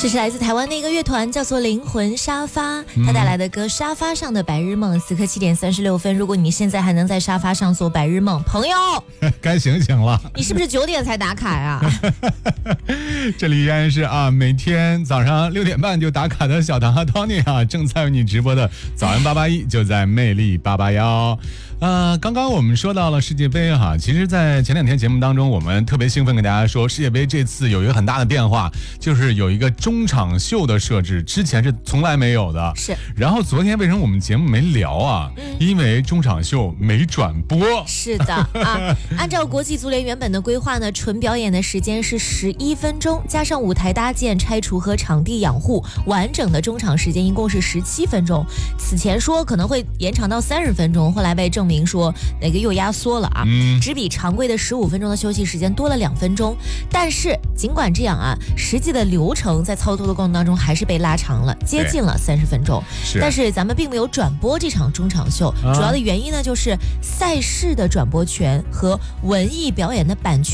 这是来自台湾的一个乐团，叫做灵魂沙发，他带来的歌《沙发上的白日梦》。此刻7点36分，如果你现在还能在沙发上做白日梦，朋友该醒醒了。 你是不是9点才打卡呀？ 这里依然是每天早上6点半就打卡的小唐和 Tony 正在为你直播的早安881，就在魅力881。刚刚我们说到了世界杯其实在前2天节目当中，我们特别兴奋跟大家说，世界杯这次有一个很大的变化，就是有一个中场秀的设置，之前是从来没有的。 是。 然后昨天为什么我们节目没聊因为中场秀没转播。 是的按照国际足联原本的规划呢，纯表演的时间是11分钟，加上舞台搭建、拆除和场地养护，完整的中场时间一共是17分钟。此前说可能会延长到30分钟，后来被证明说那个又压缩了只比常规的15分钟的休息时间多了2分钟。但是尽管这样实际的流程在操作的过程当中还是被拉长了，接近了30分钟。但是咱们并没有转播这场中场秀，主要的原因呢就是赛事的转播权和文艺表演的版权